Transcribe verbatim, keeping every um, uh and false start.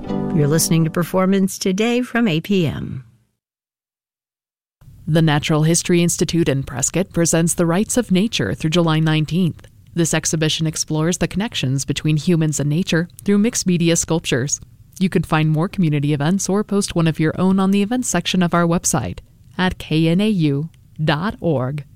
You're listening to Performance Today from A P M. The Natural History Institute in Prescott presents The Rights of Nature through July nineteenth. This exhibition explores the connections between humans and nature through mixed media sculptures. You can find more community events or post one of your own on the events section of our website at k n a u dot org.